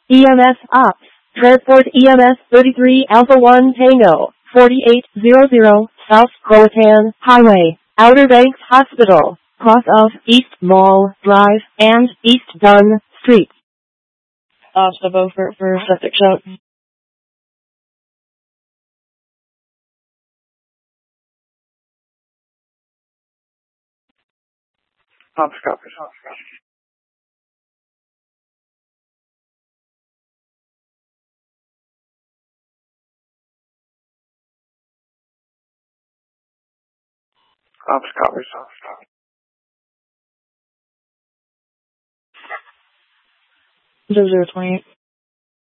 EMS Ops. Transport EMS 33 Alpha 1 Tango, 4800, South Croatan Highway, Outer Banks Hospital, cross of East Mall Drive and East Dunn Street. Step over for septic shock. Copy. Copy. 0028.